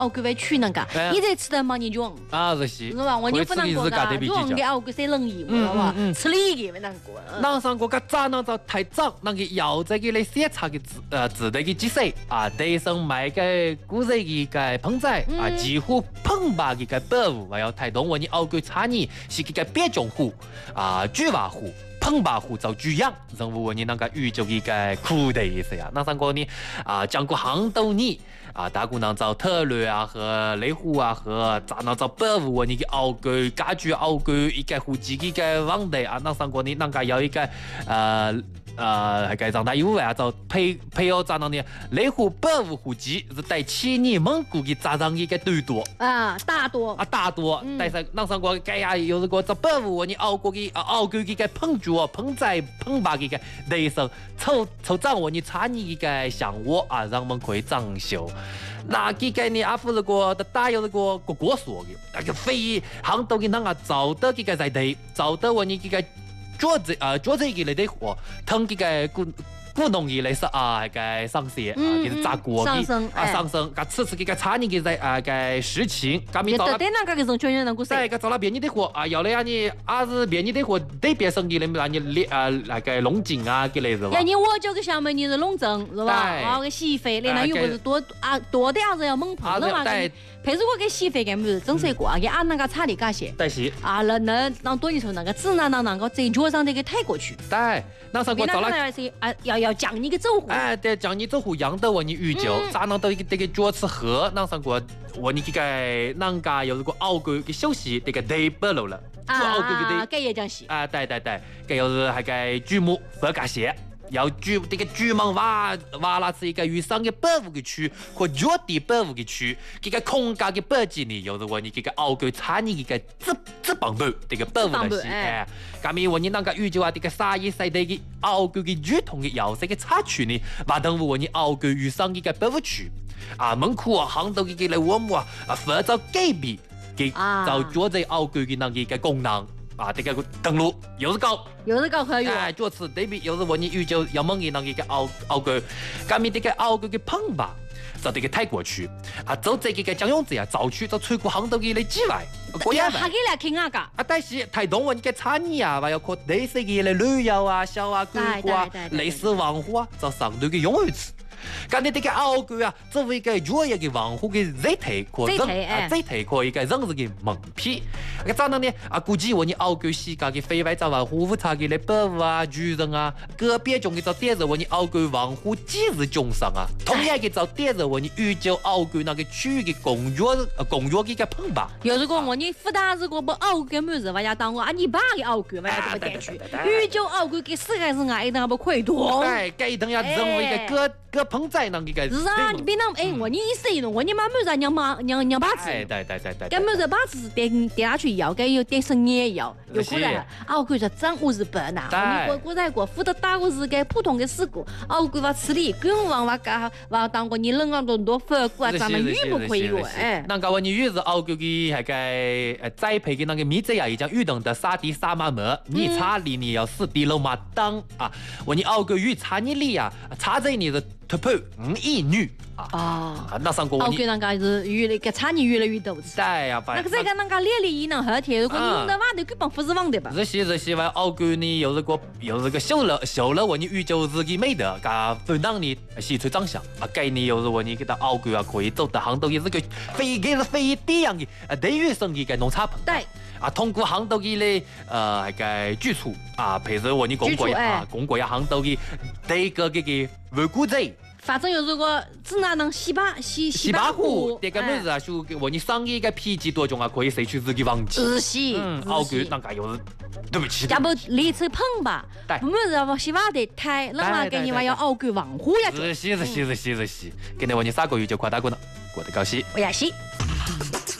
熬鬼会取那个，你这吃的嘛你就啊，这些是吧？我就不能过噶，就我给熬鬼谁能赢，知道吧？吃你一个没能过。 南上国家早上就太早，那个要这个来检查个自的个积水啊，地上买个古人的个盆栽啊，几乎碰把个保护，还要太多我你熬鬼产业是个别种户啊，巨瓦户。碰把户做主样，任务你那个宇宙一个苦的意思呀。那上过呢啊，讲过杭州呢啊，大姑娘找特略啊和雷虎啊和咋那找保护你个熬狗家具熬狗一个户籍一个问题啊。那上过呢那个有一个那个让他有啊，就配合咱那呢雷虎保护户籍是带起你蒙古的咋样一个最多啊，大多， 但是那上过该呀有这个找保护你熬过的熬狗的碰撞。碰在碰把个地上抽掌握你产业个项目啊，让我们可以长修。那这个呢，阿夫那个的大有那个国说的，那个非杭州的那个找到这个在地，找到我你这个做这个来的活，通这个股农业来说啊，个上升啊，就是砸锅的上升，个次这个产业个在个事情，咱们到底那个种全员能够在个找了别人的活啊，要来你啊是别人的活，对别生意来让你那个农经啊之类是吧？ 要你我这个项目你是农政是吧？啊个洗费，那又不是多的还是要猛碰的嘛？譬如我给洗费给么子整水过啊，给按那个差的嘎些。 对是。 啊，那多你说那个只拿那个正脚上那个抬过去。 对，那上过找了啊要讲你个走户。 哎，对，讲你走户养的我你预救，咋能到这个脚齿河，那上过我你这个那个有这个熬狗给休息这个地不漏了。 啊，这也讲是。 啊，对，这又是还个剧目不干些。要这个剧门挖了是一个遇上的保护的区和绝对保护的区，这个空间的保级呢，又是我你这个熬狗产业一个资本部这个保护的是，哎，咁咪我你那个宇宙啊，这个31世纪的熬狗的儿童的要塞的产区呢，把等我你熬狗遇上一个保护区，啊，门口啊，杭州的来我们啊，负责改变给就做这熬狗的那个功能。啊，这个登录又是搞可以，哎，这次对比又是我你宇宙要猛的那个熬狗，咱们这个熬狗的碰吧，在这个泰国区啊，走这个江永子呀，早去到吹过杭州的来几外， 国家还给来听啊个， 啊，但是太多我你个产业啊，还要靠类似的来旅游啊、小啊、购物啊、类似文化啊，在上头的用于此。咁你这个熬狗啊，作为一个主要的文化的载体，可一个人事的门片。个咋样呢？啊，估计我你熬狗世界的非外在文化无差的来保护啊、主人啊，个别种的就点着我你熬狗文化技术中上啊，同样的就点着我你宇宙熬狗那个区域的公约的个碰吧。 有如果我你负担如果不熬狗么子，我要当我啊你爸的熬狗，我要这么点去。宇宙熬狗给世界是爱一定不可以多。 对，这一定要成为一个个碰在那个。 是啊，你别那哎，我你一岁了，我你妈么子娘把子。 对。 跟么子把子点下去要，跟有点生也要，有可能啊，我可以说真我是笨呐。你过在过，负责打过是个普通的事故，啊，我给我处理，更往我当过你冷啊多法国啊，咱们语不可以用哎。 那个我你语是澳洲的那个栽培的那个米子呀，已经遇到的沙地沙马么，你查理你要死地了嘛当啊，我你澳洲语查你里呀，查这你是突破5亿女。那上过我那个是越那个产业越来越多。 对呀， 那个这个那个练力能好点，如果用的话，就根本不是忘的吧。 这些外澳洲呢，有这个修了我你宇宙自己美德，噶分让你喜出长相啊，概念有是我你给他澳洲啊，可以走到杭州也是个非这样的地域性的个农产品。 对。 啊，通过杭州的嘞那个居处啊，譬如我你公国呀杭州的这个文古镇。 反正有如果只拿能洗把壶， 这个么子啊，就我你上一个脾气多种啊，可以摄取自己忘记。 自洗， 澳洲那个又是对不起。 要不立车碰吧？么子要洗把的太，那么给你话要澳洲文化呀。 是，给你我你3个月就快打过了，过得高兴。 我也是。